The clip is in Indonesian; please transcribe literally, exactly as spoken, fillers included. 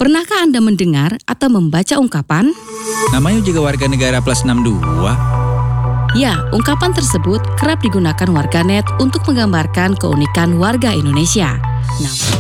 Pernahkah Anda mendengar atau membaca ungkapan? Namanya juga warga negara plus enam dua. Ya, ungkapan tersebut kerap digunakan warganet untuk menggambarkan keunikan warga Indonesia. Namun,